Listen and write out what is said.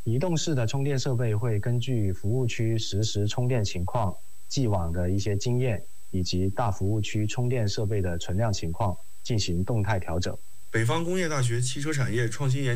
移动式的充电设备会根据服务区实时充电情况、既往的一些经验以及大服务区充电设备的存量情况进行动态调整。 北方工业大学汽车产业创新研